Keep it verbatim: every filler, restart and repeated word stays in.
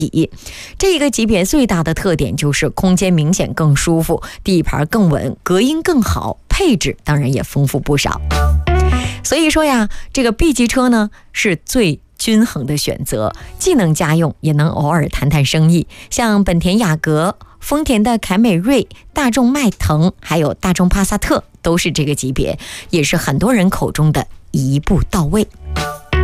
这个级别最大的特点就是空间明显更舒服，底盘更稳，隔音更好，配置当然也丰富不少。所以说呀，这个 B 级车呢是最均衡的选择，既能家用也能偶尔谈谈生意。像本田雅阁、丰田的凯美瑞、大众迈腾还有大众帕萨特都是这个级别，也是很多人口中的一步到位。